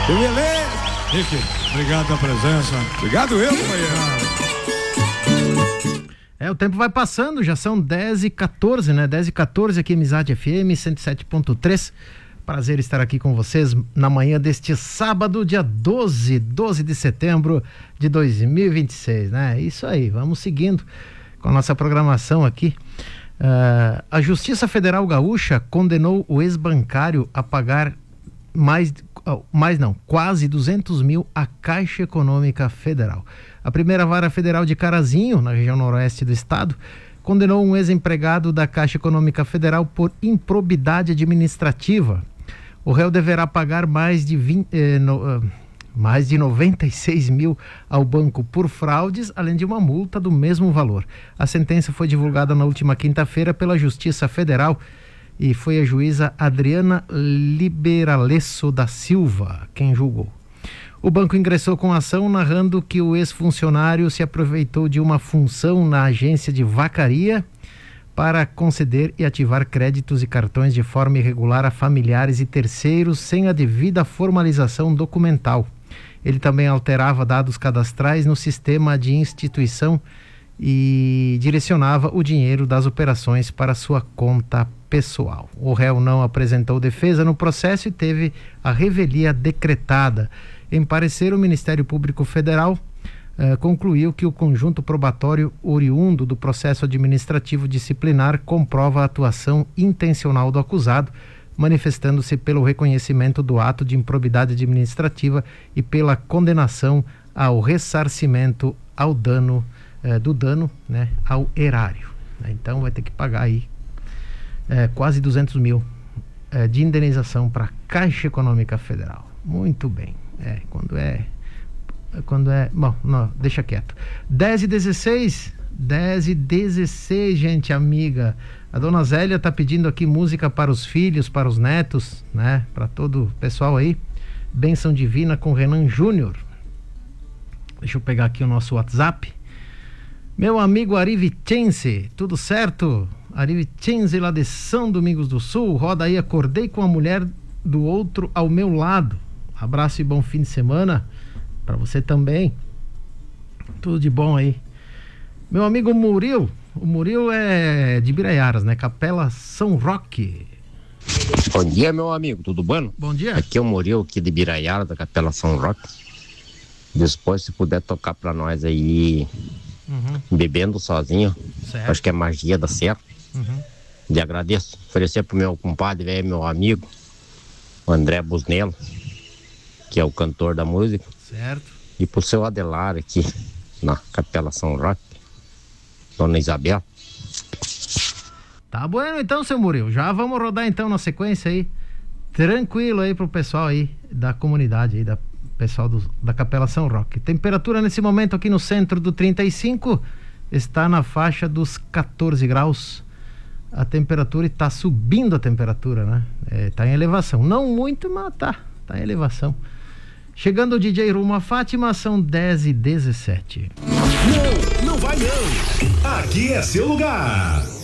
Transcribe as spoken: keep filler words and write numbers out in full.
Que beleza! Rick, obrigado pela presença. Obrigado eu, companheiro. É, o tempo vai passando, já são dez e quatorze, né? dez e quatorze aqui, Amizade F M cento e sete ponto três. Prazer estar aqui com vocês na manhã deste sábado, dia doze, doze de setembro de dois mil e vinte e seis, né? Isso aí, vamos seguindo com a nossa programação aqui. Uh, a Justiça Federal Gaúcha condenou o ex-bancário a pagar mais, oh, mais não, quase duzentos mil à Caixa Econômica Federal. A primeira vara federal de Carazinho, na região noroeste do estado, condenou um ex-empregado da Caixa Econômica Federal por improbidade administrativa. O réu deverá pagar mais de, vinte, eh, no, uh, mais de noventa e seis mil ao banco por fraudes, além de uma multa do mesmo valor. A sentença foi divulgada na última quinta-feira pela Justiça Federal e foi a juíza Adriana Liberalesso da Silva quem julgou. O banco ingressou com a ação narrando que o ex-funcionário se aproveitou de uma função na agência de vacaria para conceder e ativar créditos e cartões de forma irregular a familiares e terceiros sem a devida formalização documental. Ele também alterava dados cadastrais no sistema de instituição e direcionava o dinheiro das operações para sua conta pessoal. O réu não apresentou defesa no processo e teve a revelia decretada. Em parecer, o Ministério Público Federal eh, concluiu que o conjunto probatório oriundo do processo administrativo disciplinar comprova a atuação intencional do acusado, manifestando-se pelo reconhecimento do ato de improbidade administrativa e pela condenação ao ressarcimento ao dano, eh, do dano, né, ao erário. Então vai ter que pagar aí eh, quase duzentos mil eh, de indenização para a Caixa Econômica Federal. Muito bem. É, quando é, quando é, bom, não, deixa quieto. dez e dezesseis, dez e dezesseis, gente amiga. A dona Zélia tá pedindo aqui música para os filhos, para os netos, né? Para todo o pessoal aí. Bênção Divina com Renan Júnior. Deixa eu pegar aqui o nosso WhatsApp. Meu amigo Ari Vicense, tudo certo? Ari Vicense lá de São Domingos do Sul. Roda aí, acordei com a mulher do outro ao meu lado. Abraço e bom fim de semana para você também. Tudo de bom aí. Meu amigo Murilo, o Murilo é de Biraiaras, né? Capela São Roque. Bom dia, meu amigo, tudo bom? Bom dia. Aqui é o Murilo, aqui de Biraiaras, da Capela São Roque. Depois, se puder tocar pra nós aí, uhum. Bebendo sozinho, certo. Acho que é magia da serra. Uhum. E agradeço. Oferecer pro meu compadre, velho, meu amigo, o André Busnello, que é o cantor da música. Certo. E pro seu Adelar aqui, na Capela São Roque, Dona Isabel. Tá bueno então, seu Murilo. Já vamos rodar então na sequência aí. Tranquilo aí pro pessoal aí da comunidade aí, da pessoal do, da Capela São Roque. Temperatura nesse momento aqui no centro do trinta e cinco está na faixa dos catorze graus. A temperatura está subindo a temperatura, né? É, tá em elevação. Não muito, mas tá. Tá em elevação. Chegando o D J rumo a Fátima, são dez e dezessete. Não, não vai não. Aqui é seu lugar.